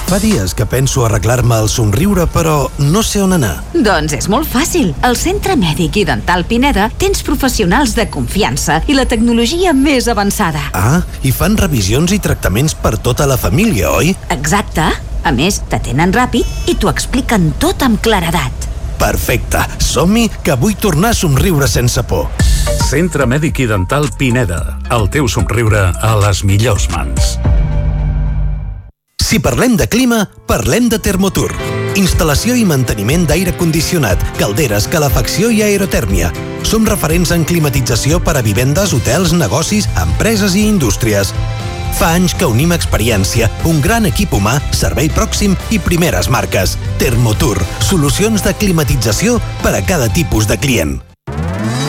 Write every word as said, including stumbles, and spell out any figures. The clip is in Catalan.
Fa dies que penso arreglar-me el somriure, però no sé on anar. Doncs és molt fàcil. Al Centre Mèdic i Dental Pineda tens professionals de confiança i la tecnologia més avançada. Ah, i fan revisions i tractaments per tota la família, oi? Exacte. A més, t'atenen ràpid i t'ho expliquen tot amb claredat. Perfecte. Som-hi, que vull tornar a somriure sense por. Centre Mèdic i Dental Pineda. El teu somriure a les millors mans. Si parlem de clima, parlem de Thermotur. Instal·lació i manteniment d'aire condicionat, calderes, calefacció i aerotèrmia. Som referents en climatització per a vivendes, hotels, negocis, empreses i indústries. Fa anys que unim experiència, un gran equip humà, servei pròxim i primeres marques. Thermotur, solucions de climatització per a cada tipus de client.